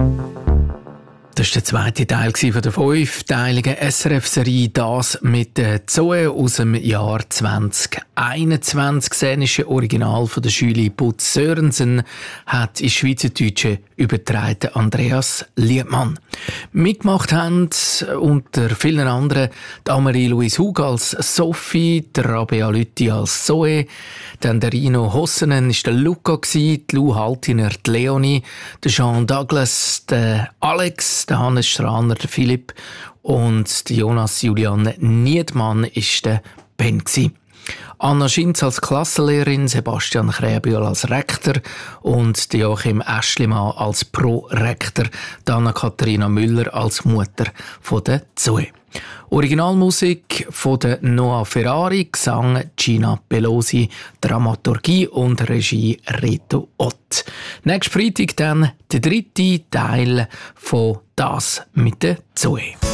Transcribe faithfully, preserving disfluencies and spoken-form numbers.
Das war der zweite Teil von der fünfteiligen S R F-Serie «Das mit der Zoe» aus dem Jahr zwanzig einundzwanzig. Das szenische Original von der Julie Butz Sörensen hat ins Schweizerdeutsche übertragen Andreas Liebmann. Mitgemacht haben unter vielen anderen die Annemarie-Louise Hug als Sophie, der Rabea Lüthi als Zoe, dann der Rino Hossenen war der Luca, die Lou Haltiner die Leonie, der Jean Douglas, der Alex, der Hannes Straner, der Philipp und der Jonas Julian Niedmann war der Ben. Anna Schinz als Klassenlehrerin, Sebastian Kräbühl als Rektor und Joachim Aeschlimann als Pro-Rektor, Anna-Katharina Müller als Mutter von der Zoe. Originalmusik von der Noah Ferrari, Gesang Gina Pelosi, Dramaturgie und Regie Reto Ott. Nächsten Freitag dann der dritte Teil von «Das mit der Zoe».